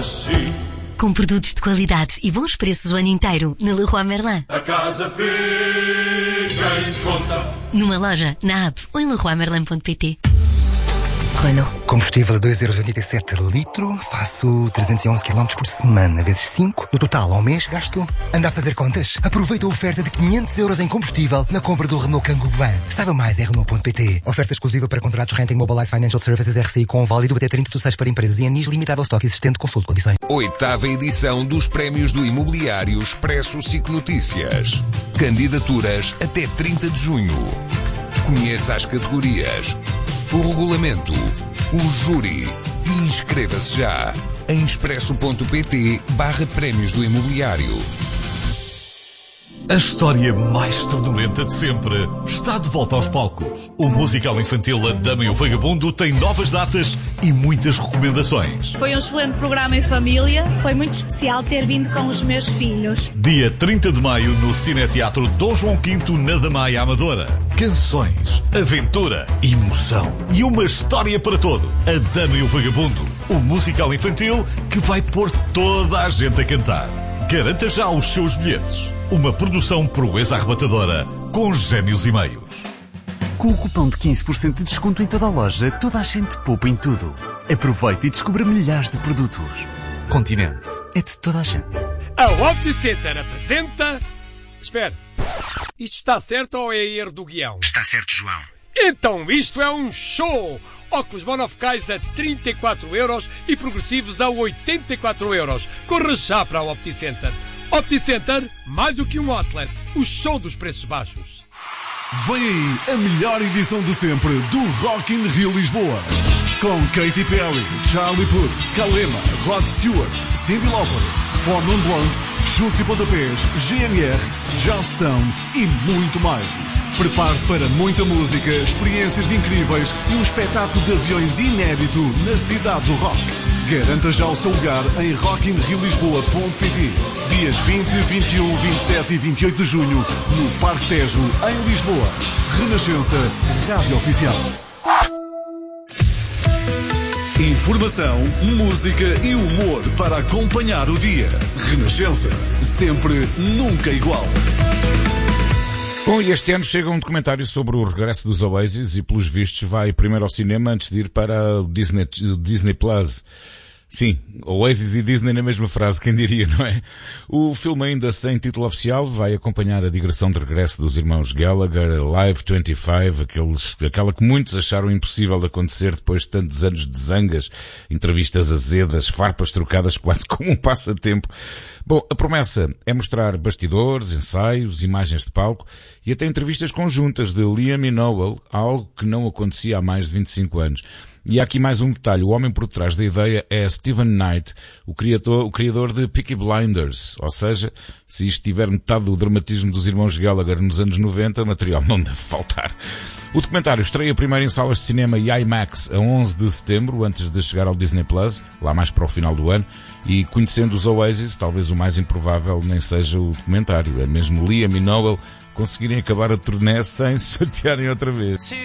assim. Com produtos de qualidade e bons preços o ano inteiro na Leroy Merlin. A casa fica em conta. Numa loja, na app ou em leroymerlin.pt. Renault. Combustível a 2,87€ litro, faço 311 km por semana, vezes 5. No total, ao mês, gasto... Anda a fazer contas? Aproveita a oferta de 500€ em combustível na compra do Renault Kangoo Van. Saiba mais em Renault.pt. Oferta exclusiva para contratos Renting Mobilize Financial Services RCI com válido até 30/6 para empresas e anis limitado ao estoque existente. Consulte condições. 8ª edição dos Prémios do Imobiliário Expresso SIC Notícias. Candidaturas até 30 de junho. Conheça as categorias, o regulamento, o júri e inscreva-se já em expresso.pt/prémios do imobiliário. A história mais ternurenta de sempre está de volta aos palcos. O musical infantil A Dama e o Vagabundo tem novas datas e muitas recomendações. Foi um excelente programa em família. Foi muito especial ter vindo com os meus filhos. Dia 30 de maio no Cineteatro Dom João V na Damaia Amadora. Canções, aventura, emoção e uma história para todo. A Dama e o Vagabundo, o musical infantil que vai pôr toda a gente a cantar. Garanta já os seus bilhetes. Uma produção proeza arrebatadora com génios e meios. Com o cupom de 15% de desconto em toda a loja, toda a gente poupa em tudo. Aproveite e descubra milhares de produtos. Continente é de toda a gente. A OptiCenter apresenta... Espera, isto está certo ou é erro do guião? Está certo, João. Então isto é um show! Óculos monofocais a 34€ e progressivos a 84€. Corra já para a OptiCenter. OptiCenter, mais do que um outlet, o show dos preços baixos. Vem aí a melhor edição de sempre do Rock in Rio Lisboa. Com Katy Perry, Charlie Puth, Kalema, Rod Stewart, Cyndi Lauper, Four Non Blondes, Chutes e Pontapés, GNR, Johnstone e muito mais. Prepare-se para muita música, experiências incríveis e um espetáculo de aviões inédito na cidade do rock. Garanta já o seu lugar em rockinriolisboa.pt. Dias 20, 21, 27 e 28 de junho no Parque Tejo, em Lisboa. Renascença, Rádio Oficial. Informação, música e humor para acompanhar o dia. Renascença, sempre, nunca igual. Bom, e este ano chega um documentário sobre o regresso dos Oasis e, pelos vistos, vai primeiro ao cinema antes de ir para o Disney Plus. Sim, Oasis e Disney na mesma frase, quem diria, não é? O filme, ainda sem título oficial, vai acompanhar a digressão de regresso dos irmãos Gallagher, Live 25, aquela que muitos acharam impossível de acontecer depois de tantos anos de zangas, entrevistas azedas, farpas trocadas quase como um passatempo. Bom, a promessa é mostrar bastidores, ensaios, imagens de palco e até entrevistas conjuntas de Liam e Noel, algo que não acontecia há mais de 25 anos. E há aqui mais um detalhe. O homem por trás da ideia é Steven Knight, o criador de Peaky Blinders. Ou seja, se isto tiver metade do dramatismo dos irmãos Gallagher nos anos 90, material não deve faltar. O documentário estreia primeiro em salas de cinema e IMAX a 11 de setembro, antes de chegar ao Disney Plus, lá mais para o final do ano. E conhecendo os Oasis, talvez o mais improvável nem seja o documentário. É mesmo Liam e Noel conseguirem acabar a turnê sem se chatearem outra vez.